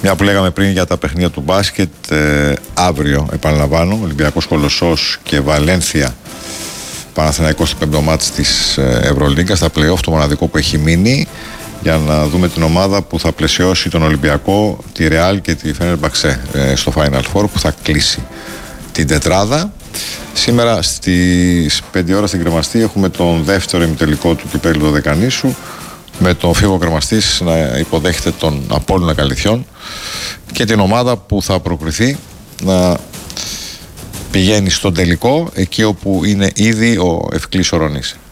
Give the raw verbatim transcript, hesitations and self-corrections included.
Μια που λέγαμε πριν για τα παιχνίδια του μπάσκετ, ε, αύριο επαναλαμβάνω, Ολυμπιακός Κολοσσός και Βαλένθια Παναθηναϊκός στο πέμπτο μάτς της Ευρωλίγκας, στα play-off, το μοναδικό που έχει μείνει, για να δούμε την ομάδα που θα πλαισιώσει τον Ολυμπιακό, τη Ρεάλ και τη Φενέρμπαξε ε, στο Final Four, που θα κλείσει την τετράδα. Σήμερα στις πέντε ώρα στην Κρεμαστή έχουμε τον δεύτερο ημιτελικό του κυπέλλου Δωδεκανήσου, με τον Φίβο Κρεμαστής να υποδέχεται τον Απόλλωνα Καλυθιών και την ομάδα που θα προκριθεί να πηγαίνει στον τελικό, εκεί όπου είναι ήδη ο Ευκλής Ορονής.